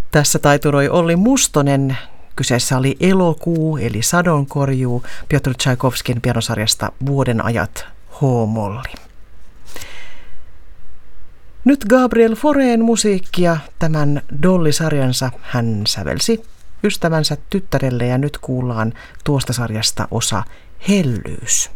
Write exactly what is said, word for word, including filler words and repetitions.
Tässä taituroi Olli Mustonen. Kyseessä oli Elokuu eli sadonkorjuu Pjotr Tchaikovskin pianosarjasta Vuoden ajat H-molli. Nyt Gabriel Faurén musiikkia. Tämän Dolly-sarjansa hän sävelsi ystävänsä tyttärelle ja nyt kuullaan tuosta sarjasta osa Hellyys.